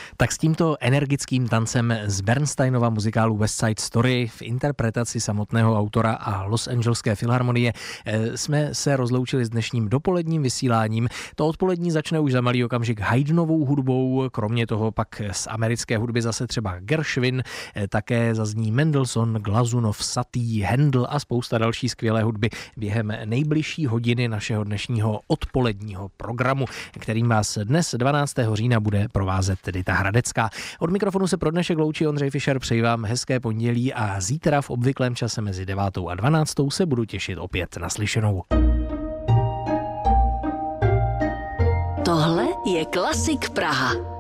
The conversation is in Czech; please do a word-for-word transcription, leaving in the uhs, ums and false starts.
Tak s tímto energickým tancem z Bernsteinova muzikálu West Side Story v interpretaci samotného autora a Los Angelské filharmonie jsme se rozloučili s dnešním dopoledním vysíláním. To odpolední začne už za malý okamžik Haydnovou hudbou, kromě toho pak z americké hudby zase třeba Gershwin, také zazní Mendelssohn, Glazunov, Satie, Handel a spousta další skvělé hudby během nejbližší hodiny našeho dnešního odpoledního programu, kterým vás dnes dvanáctého října bude provázet Dita Hradecká. Od mikrofonu se pro dnešek loučí Ondřej Fischer, přeji vám hezké pondělí a zítra v obvyklém čase mezi devátou a dvanáctou se budu těšit opět na slyšenou. Tohle je Klasik Praha.